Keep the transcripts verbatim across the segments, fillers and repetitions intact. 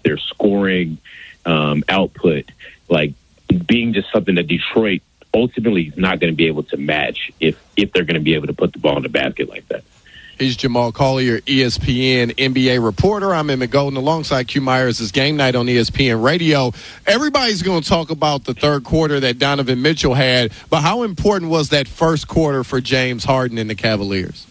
their scoring um, output, like being just something that Detroit ultimately is not going to be able to match if if they're going to be able to put the ball in the basket like that. He's Jamal Collier, E S P N N B A reporter. I'm Emmett Golden alongside Q Myers. It's Game Night on E S P N Radio. Everybody's going to talk about the third quarter that Donovan Mitchell had, but how important was that first quarter for James Harden and the Cavaliers?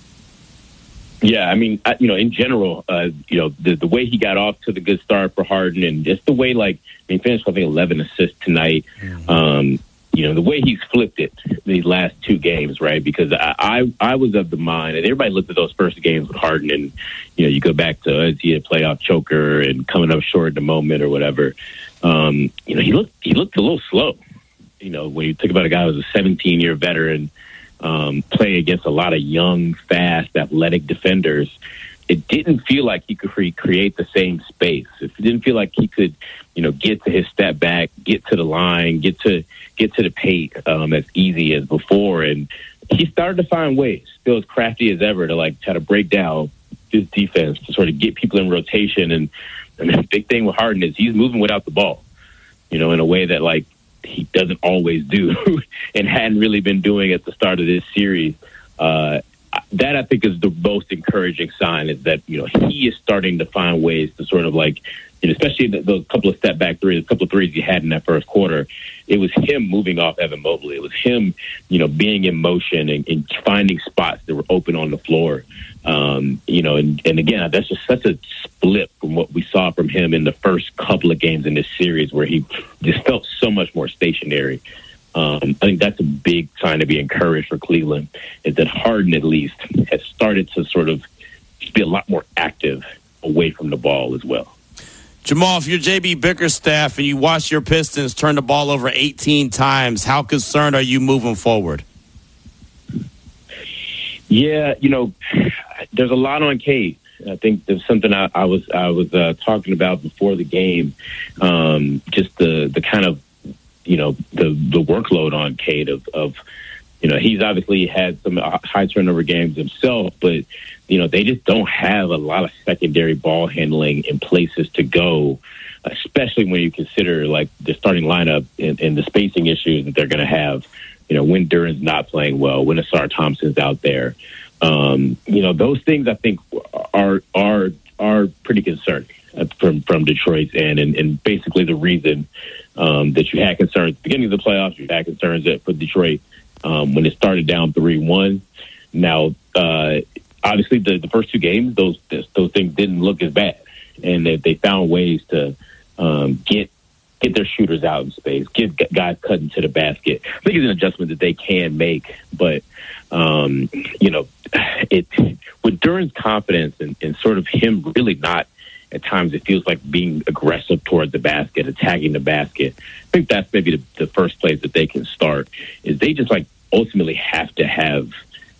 Yeah, I mean, I, you know, in general, uh, you know, the, the way he got off to the good start for Harden and just the way, like, I mean, finished, I think, eleven assists tonight. Mm-hmm. Um, you know, the way he's flipped it these last two games, right? Because I, I, I was of the mind, and everybody looked at those first games with Harden, and, you know, you go back to, is he a playoff choker and coming up short in the moment or whatever. Um, you know, he looked, he looked a little slow. You know, when you think about a guy who's a seventeen-year veteran, um, playing against a lot of young, fast, athletic defenders, it didn't feel like he could re- create the same space. It didn't feel like he could, you know, get to his step back, get to the line, get to get to the paint um, as easy as before. And he started to find ways, still as crafty as ever, to like try to break down his defense to sort of get people in rotation. And, and the big thing with Harden is he's moving without the ball, you know, in a way that like he doesn't always do and hadn't really been doing at the start of this series. Uh, that I think is the most encouraging sign, is that, you know, he is starting to find ways to sort of like, you know, especially the, those couple of step back threes, a couple of threes he had in that first quarter. It was him moving off Evan Mobley. It was him, you know, being in motion and, and finding spots that were open on the floor. Um, you know, and, and again, that's just such a split from what we saw from him in the first couple of games in this series, where he just felt so much more stationary. Um, I think that's a big sign to be encouraged for Cleveland, is that Harden at least has started to sort of be a lot more active away from the ball as well. Jamal, if you're J B Bickerstaff and you watch your Pistons turn the ball over eighteen times, how concerned are you moving forward? Yeah, you know, there's a lot on Cade. I think there's something I, I was I was uh, talking about before the game, um, just the the kind of, you know, the the workload on Cade of, of, you know, he's obviously had some high turnover games himself, but, you know, they just don't have a lot of secondary ball handling in places to go, especially when you consider, like, the starting lineup and, and the spacing issues that they're going to have, you know, when Duran's not playing well, when Asar Thompson's out there. Um, you know, those things I think are are are pretty concerning from, from Detroit's end, and, and basically the reason um, that you had concerns at the beginning of the playoffs, you had concerns that for Detroit um, when it started down three one. Now, uh, obviously, the, the first two games, those those things didn't look as bad, and they, they found ways to um, get get their shooters out in space, get guys cut into the basket. I think it's an adjustment that they can make, but um, you know, it with Duran's confidence and, and sort of him really not, at times it feels like being aggressive towards the basket, attacking the basket. I think that's maybe the, the first place that they can start, is they just like ultimately have to have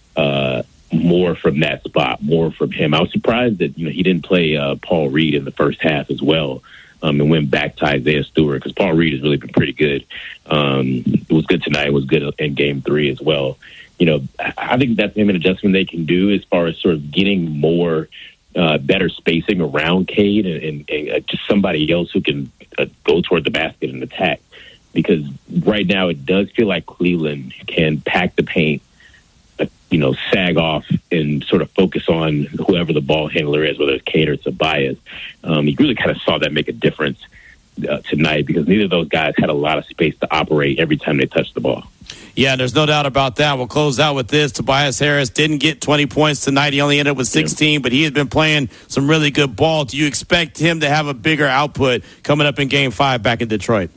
uh, more from that spot, more from him. I was surprised that, you know, he didn't play uh, Paul Reed in the first half as well, um, and went back to Isaiah Stewart, because Paul Reed has really been pretty good. Um, it was good tonight. It was good in game three as well. You know, I think that's maybe an adjustment they can do as far as sort of getting more uh, better spacing around Cade and, and, and uh, just somebody else who can uh, go toward the basket and attack. Because right now it does feel like Cleveland can pack the paint, uh, you know, sag off and sort of focus on whoever the ball handler is, whether it's Cade or Tobias. Um, you really kind of saw that make a difference uh, tonight, because neither of those guys had a lot of space to operate every time they touched the ball. Yeah, there's no doubt about that. We'll close out with this. Tobias Harris didn't get twenty points tonight. He only ended up with sixteen, but he has been playing some really good ball. Do you expect him to have a bigger output coming up in Game five back in Detroit?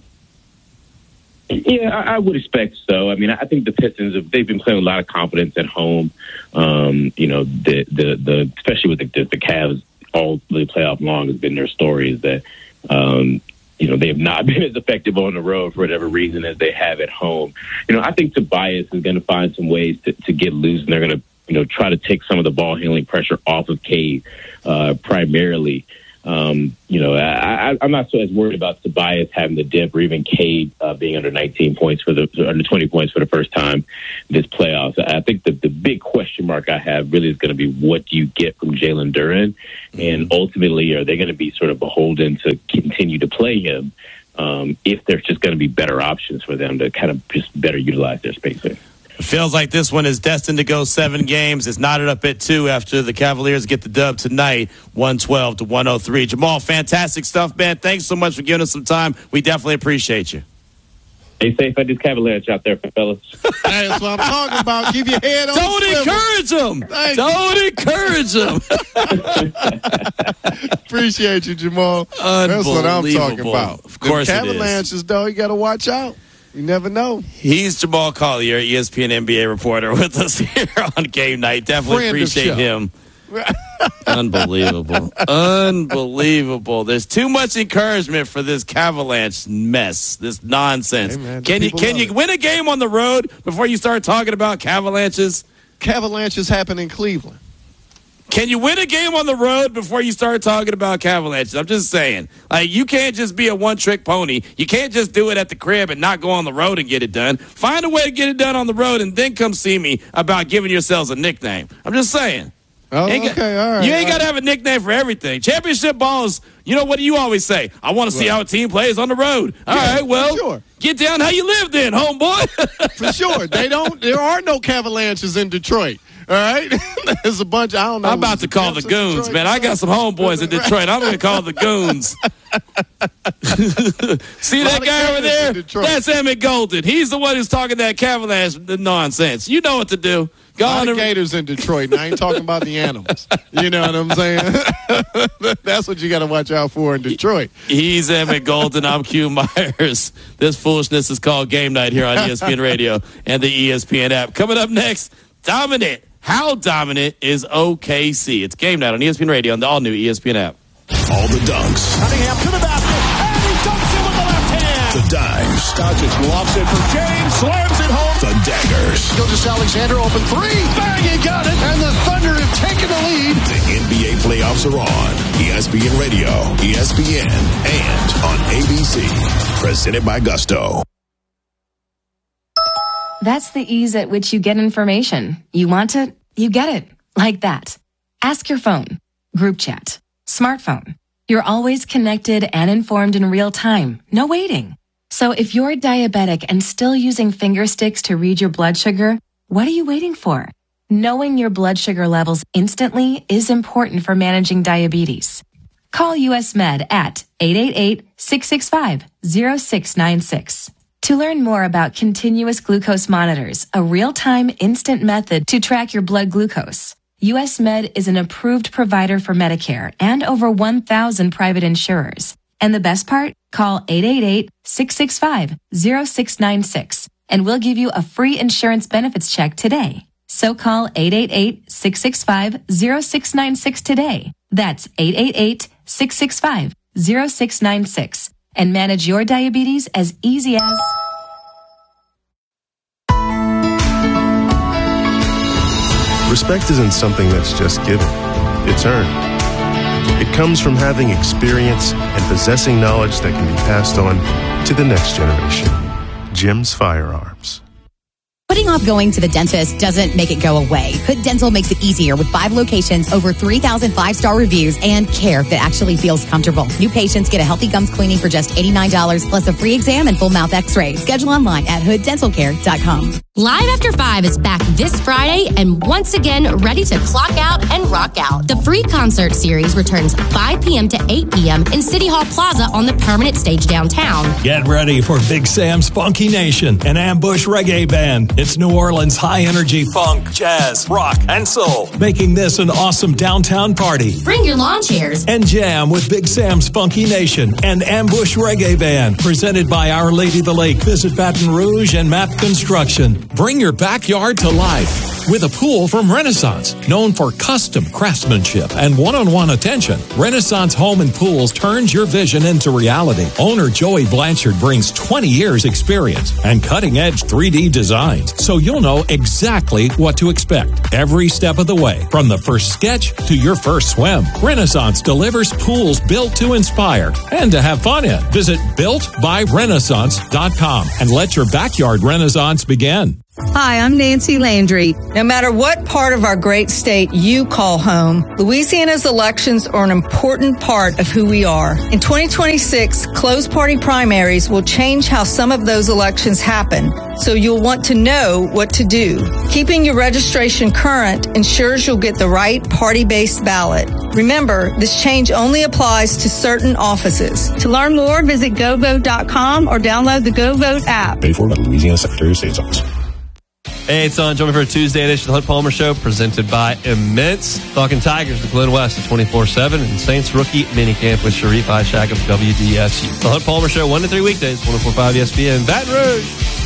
Yeah, I, I would expect so. I mean, I think the Pistons, they've been playing with a lot of confidence at home. Um, you know, the, the, the especially with the, the, the Cavs all the playoff long has been their story, is that, um, you know, they have not been as effective on the road for whatever reason as they have at home. You know, I think Tobias is going to find some ways to, to get loose, and they're going to, you know, try to take some of the ball handling pressure off of Cade uh, primarily. Um, you know, I, I, I'm not so as worried about Tobias having the dip or even Cade uh, being under nineteen points for the under twenty points for the first time this playoffs. I think the, the big question mark I have really is going to be what do you get from Jalen Duren, and ultimately are they going to be sort of beholden to continue to play him um, if there's just going to be better options for them to kind of just better utilize their spacing. It feels like this one is destined to go seven games. It's knotted up at two after the Cavaliers get the dub tonight, one twelve to one oh three. Jamal, fantastic stuff, man. Thanks so much for giving us some time. We definitely appreciate you. Stay safe at this Cavaliers out there, fellas. That's what I'm talking about. Keep your head on. Don't encourage them. Thank Don't you. encourage them. Appreciate you, Jamal. That's what I'm talking about. Of course the it is. Avalanches, though, you got to watch out. You never know. He's Jamal Collier, E S P N N B A reporter, with us here on Game Night. Definitely Friend appreciate him. Unbelievable. Unbelievable. There's too much encouragement for this Cavalanche mess, this nonsense. Hey, man, can you can you it. win a game on the road before you start talking about Cavalanches? Cavalanches happen in Cleveland. Can you win a game on the road before you start talking about Cavalanches? I'm just saying. Like, you can't just be a one-trick pony. You can't just do it at the crib and not go on the road and get it done. Find a way to get it done on the road and then come see me about giving yourselves a nickname. I'm just saying. Oh, okay, got, all right. You ain't got to right. have a nickname for everything. Championship balls, you know, what do you always say? I want to see right. how a team plays on the road. All yeah, right, well, sure. Get down how you live then, homeboy. For sure. They don't. There are no Cavalanches in Detroit. All right? There's a bunch. I don't know. I'm about to call the goons, man. I got some homeboys in Detroit. I'm going to call the goons. See that guy over there? That's Emmett Golden. He's the one who's talking that Cavalanche nonsense. You know what to do. Go on. The Gators in Detroit, and I ain't talking about the animals. You know what I'm saying? That's what you got to watch out for in Detroit. He's Emmett Golden. I'm Q Myers. This foolishness is called Game Night here on E S P N Radio and the E S P N app. Coming up next, dominant. How dominant is O K C? It's Game Night on E S P N Radio and the all-new E S P N app. All the dunks. Cunningham to the basket, and he dunks it with the left hand. The dimes. Doncic lofts it for James, slams it home. The daggers. Gilgeous Alexander, open three. Bang, he got it. And the Thunder have taken the lead. The N B A playoffs are on. E S P N Radio, E S P N, and on A B C. Presented by Gusto. That's the ease at which you get information. You want it, you get it. Like that. Ask your phone. Group chat. Smartphone. You're always connected and informed in real time. No waiting. So if you're diabetic and still using finger sticks to read your blood sugar, what are you waiting for? Knowing your blood sugar levels instantly is important for managing diabetes. Call U S Med at eight eight eight, six six five, zero six nine six. To learn more about continuous glucose monitors, a real-time instant method to track your blood glucose, U S Med is an approved provider for Medicare and over one thousand private insurers. And the best part? Call eight eight eight, six six five, zero six nine six and we'll give you a free insurance benefits check today. So call eight eight eight, six six five, zero six nine six today. That's eight eight eight, six six five, zero six nine six. And manage your diabetes as easy as... Respect isn't something that's just given. It's earned. It comes from having experience and possessing knowledge that can be passed on to the next generation. Jim's Firearms. Putting off going to the dentist doesn't make it go away. Hood Dental makes it easier with five locations, over three thousand five-star reviews, and care that actually feels comfortable. New patients get a healthy gums cleaning for just eighty-nine dollars, plus a free exam and full mouth x-ray. Schedule online at hood dental care dot com. Live After Five is back this Friday and once again ready to clock out and rock out. The free concert series returns five p.m. to eight p.m. in City Hall Plaza on the permanent stage downtown. Get ready for Big Sam's Funky Nation, an ambush reggae band. It's New Orleans high-energy funk, jazz, rock, and soul, making this an awesome downtown party. Bring your lawn chairs and jam with Big Sam's Funky Nation and ambush reggae band, presented by Our Lady of the Lake. Visit Baton Rouge and Map Construction. Bring your backyard to life. with a pool from Renaissance. Known for custom craftsmanship and one-on-one attention, Renaissance Home and Pools turns your vision into reality. Owner Joey Blanchard brings twenty years experience and cutting-edge three D designs, so you'll know exactly what to expect every step of the way, from the first sketch to your first swim. Renaissance delivers pools built to inspire and to have fun in. Visit built by renaissance dot com and let your backyard renaissance begin. Hi, I'm Nancy Landry. No matter what part of our great state you call home, Louisiana's elections are an important part of who we are. In twenty twenty-six, closed party primaries will change how some of those elections happen, so you'll want to know what to do. Keeping your registration current ensures you'll get the right party-based ballot. Remember, this change only applies to certain offices. To learn more, visit go vote dot com or download the GoVote app. Paid for by the Louisiana Secretary of State's Office. Hey, it's on. Join me for a Tuesday edition of the Hunt Palmer Show, presented by Immense. Talking Tigers with Glenn West at twenty-four seven and Saints rookie minicamp with Sharif Ishaq of W D S U. The Hunt Palmer Show, one to three weekdays, one oh four point five E S P N, Baton Rouge.